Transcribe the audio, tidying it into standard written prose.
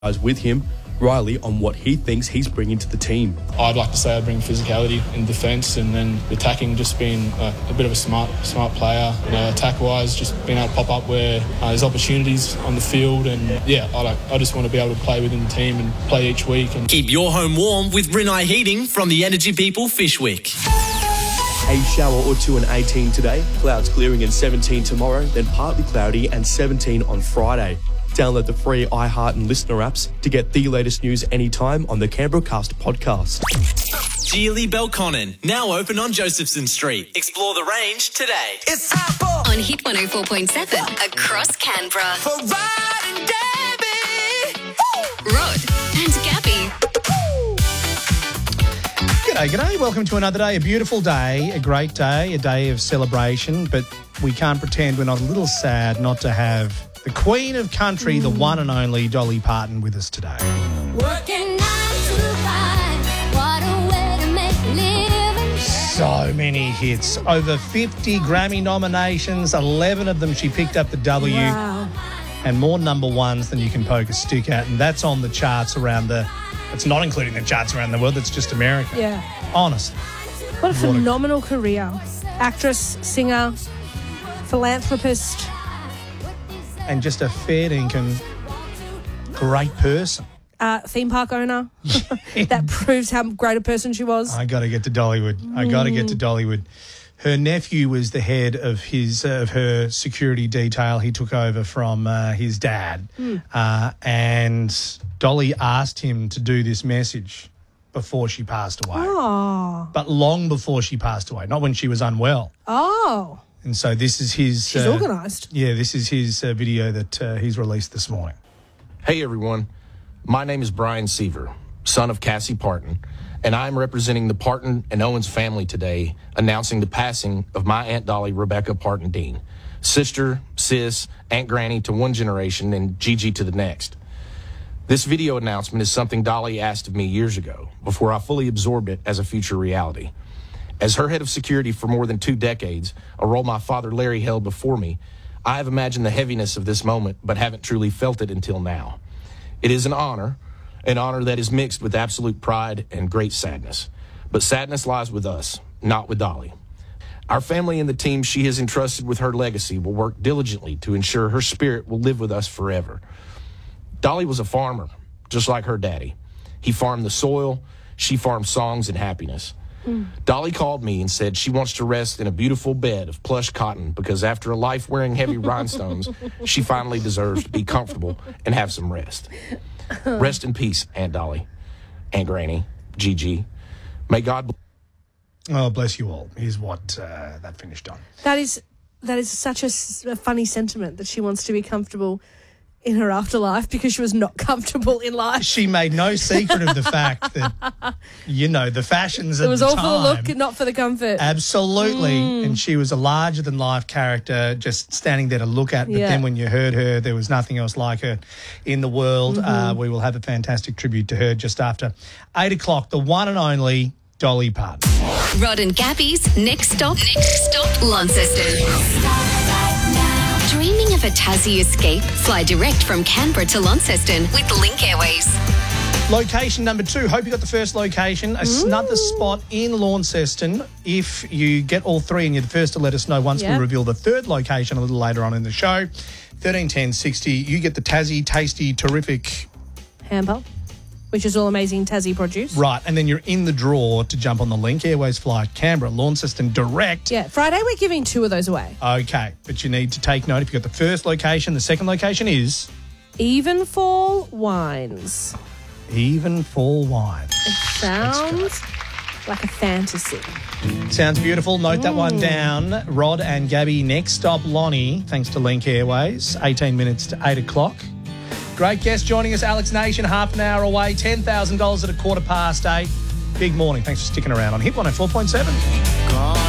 with him, Riley, on what he thinks he's bringing to the team. I'd like to say I bring physicality in defence, and then attacking, just being a bit of a smart player. Attack-wise, just being able to pop up where there's opportunities on the field, and I just want to be able to play within the team and play each week. And keep your home warm with Rinnai Heating from the Energy People Fishwick. A shower or two and 18 today, clouds clearing and 17 tomorrow, then partly cloudy and 17 on Friday. Download the free iHeart and Listener apps to get the latest news anytime on the Canberra Cast podcast. Geely Belconnen, now open on Josephson Street. Explore the range today. It's time for on Hit 104.7 across Canberra. For Rod and Gabby. Rod and Gabby. G'day. Welcome to another day. A beautiful day, a great day, a day of celebration, but we can't pretend we're not a little sad not to have the Queen of Country, the one and only Dolly Parton, with us today. Working 9 to 5, what a way to make a living. So many hits, over 50 Grammy nominations, 11 of them she picked up the W, and more number ones than you can poke a stick at, and that's on the charts around it's not including the charts around the world, that's just America. Yeah. Honestly. What a phenomenal career. Actress, singer, philanthropist. And just a fair dinkum great person. Theme park owner. That proves how great a person she was. I got to get to Dollywood. Her nephew was the head of her security detail. He took over from his dad. And Dolly asked him to do this message before she passed away. Oh. But long before she passed away, not when she was unwell. Oh. And so this is his... She's organised. Yeah, this is his video that he's released this morning. Hey, everyone. My name is Brian Seaver, son of Cassie Parton, and I'm representing the Parton and Owens family today, announcing the passing of my Aunt Dolly, Rebecca Parton Dean, sister, sis, Aunt Granny to one generation, and Gigi to the next. This video announcement is something Dolly asked of me years ago, before I fully absorbed it as a future reality. As her head of security for more than 2 decades, a role my father Larry held before me, I have imagined the heaviness of this moment, but haven't truly felt it until now. It is an honor that is mixed with absolute pride and great sadness. But sadness lies with us, not with Dolly. Our family and the team she has entrusted with her legacy will work diligently to ensure her spirit will live with us forever. Dolly was a farmer, just like her daddy. He farmed the soil, she farmed songs and happiness. Dolly called me and said she wants to rest in a beautiful bed of plush cotton because after a life wearing heavy rhinestones, she finally deserves to be comfortable and have some rest. Rest in peace, Aunt Dolly, Aunt Granny, Gigi. May God... Oh, bless you all. Here's what that finished on. That is such a funny sentiment, that she wants to be comfortable in her afterlife because she was not comfortable in life. She made no secret of the fact that, the fashions of the time. It was all for the look, not for the comfort. Absolutely. And she was a larger-than-life character just standing there to look at. But then when you heard her, there was nothing else like her in the world. We will have a fantastic tribute to her just after 8 o'clock. The one and only Dolly Parton. Rod and Gabby's Next Stop, Launceston. Dreaming of a Tassie escape? Fly direct from Canberra to Launceston with Link Airways. Location number 2. Hope you got the first location. Another spot in Launceston. If you get all 3 and you're the first to let us know once we reveal the third location a little later on in the show. 131060. You get the Tassie Tasty Terrific hamper, which is all amazing Tassie produce. Right, and then you're in the draw to jump on the Link Airways flight, Canberra, Launceston direct. Yeah, Friday we're giving 2 of those away. Okay, but you need to take note. If you've got the first location, the second location is... Evenfall Wines. Evenfall Wines. It sounds like a fantasy. Sounds beautiful. Note that one down. Rod and Gabby, Next Stop Lonnie, thanks to Link Airways. 18 minutes to 8 o'clock. Great guest joining us, Alex Nation, half an hour away, $10,000 at 8:15. Big morning. Thanks for sticking around on Hit 104.7.